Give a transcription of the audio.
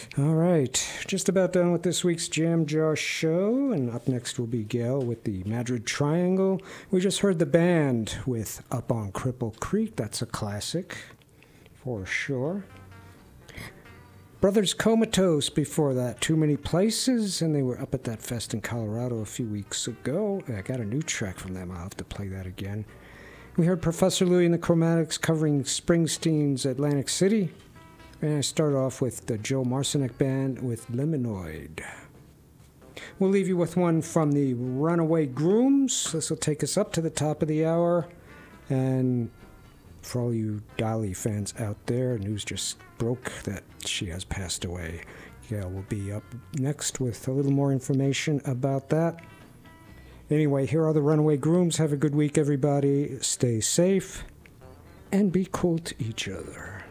All right, just about done with this week's Jam Jar show, and up next will be Gail with the Madrid Triangle. We just heard the band with Up on Cripple Creek. That's a classic, for sure. Brothers Comatose before that, Too Many Places, and they were up at that fest in Colorado a few weeks ago. I got a new track from them. I'll have to play that again. We heard Professor Louie and the Chromatics covering Springsteen's Atlantic City. And I start off with the Joe Marcinek Band with Liminoid. We'll leave you with one from the Runaway Grooms. This will take us up to the top of the hour. And for all you Dolly fans out there, news just broke that she has passed away. Gail will be up next with a little more information about that. Anyway, here are the Runaway Grooms. Have a good week, everybody. Stay safe and be cool to each other.